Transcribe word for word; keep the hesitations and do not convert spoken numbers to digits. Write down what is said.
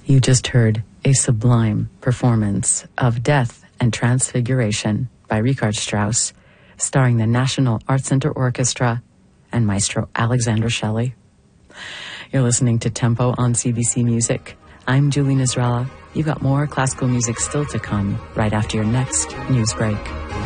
You just heard a sublime performance of Death and Transfiguration by Richard Strauss, starring the National Art Center Orchestra and Maestro Alexander Shelley. You're listening to Tempo on C B C Music. I'm Julie Nizralla. You've got more classical music still to come right after your next news break.